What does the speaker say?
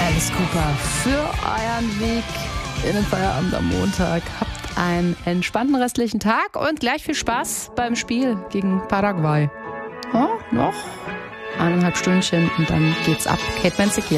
Alice Cooper für euren Weg in den Feierabend am Montag. Habt einen entspannten restlichen Tag und gleich viel Spaß beim Spiel gegen Paraguay. Oh, noch 1,5 Stündchen und dann geht's ab. Kate Benzig hier.